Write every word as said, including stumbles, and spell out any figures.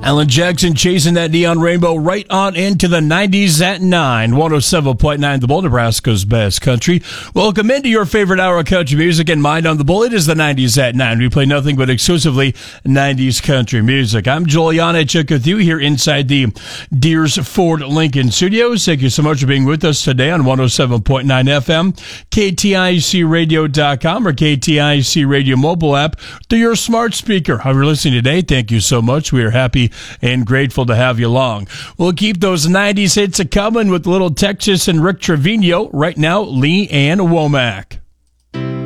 Alan Jackson chasing that neon rainbow right on into the nineties at nine. one oh seven point nine The Bull, Nebraska's best country. Welcome into your favorite hour of country music and Mind on the Bull. It is the nineties at nine. We play nothing but exclusively nineties country music. I'm Joel Janich with you here inside the Deers Ford Lincoln Studios. Thank you so much for being with us today on one oh seven point nine F M, K T I C radio dot com, or K T I C Radio mobile app through your smart speaker. How you're listening today, thank you so much. We are happy and grateful to have you along. We'll keep those nineties hits a coming with little Texas and Rick Trevino. Right now, Lee Ann Womack.